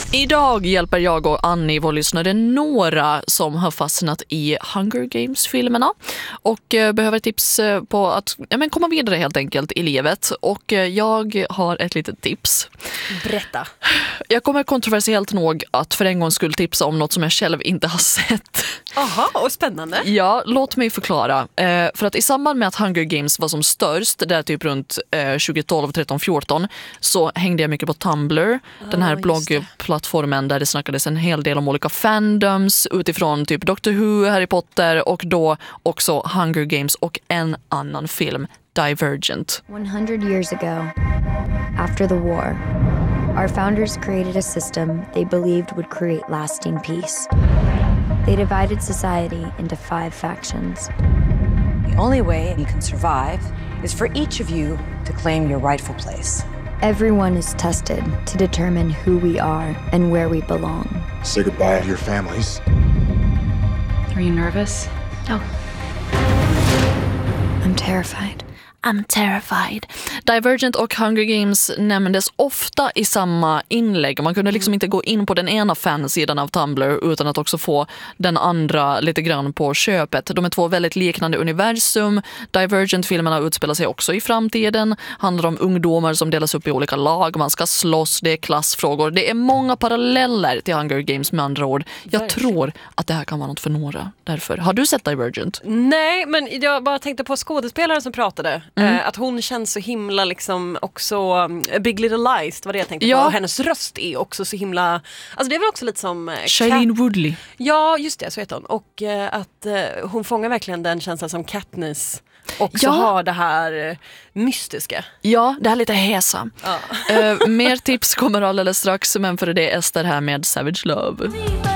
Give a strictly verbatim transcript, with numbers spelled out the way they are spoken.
Idag hjälper jag och Annie, vår lyssnare, några som har fastnat i Hunger Games-filmerna och eh, behöver tips eh, på att ja, men komma vidare helt enkelt i livet. Och eh, jag har ett litet tips. Berätta. Jag kommer kontroversiellt nog att för en gång skulle tipsa om något som jag själv inte har sett. Aha, och spännande. Ja, låt mig förklara. Eh, för att i samband med att Hunger Games var som störst, där typ runt eh, tjugotolv, tretton, fjorton, så hängde jag mycket på Tumblr. Oh, den här bloggplattformen där det snackades en hel del om olika fandoms utifrån typ Doctor Who, Harry Potter och då också Hunger Games och en annan film, Divergent. one hundred years ago, after the war, our founders created a system they believed would create lasting peace. They divided society into five factions. The only way you can survive is for each of you to claim your rightful place. Everyone is tested to determine who we are and where we belong. Say goodbye to your families. Are you nervous? No. I'm terrified. I'm terrified. Divergent och Hunger Games nämndes ofta i samma inlägg. Man kunde liksom inte gå in på den ena fansidan av Tumblr utan att också få den andra lite grann på köpet. De är två väldigt liknande universum. Divergent-filmerna utspelar sig också i framtiden. Handlar om ungdomar som delas upp i olika lag. Man ska slåss, det är klassfrågor. Det är många paralleller till Hunger Games med andra ord. Jag Verkligen. tror att det här kan vara något för några. Därför. Har du sett Divergent? Nej, men jag bara tänkte på skådespelaren som pratade. Mm. Eh, att hon känns så himla liksom också um, Big Little Lies, det var det jag tänkte Ja. på. Och hennes röst är också så himla... Alltså det är väl också lite som... eh, Shailene Kat- Woodley. Ja, just det, så heter hon. Och eh, att eh, hon fångar verkligen den känslan som Katniss också Ja. har det här eh, mystiska. Ja, det här lite häsa. Ja. Eh, mer tips kommer alldeles strax, men för det är Ester här med Savage Love.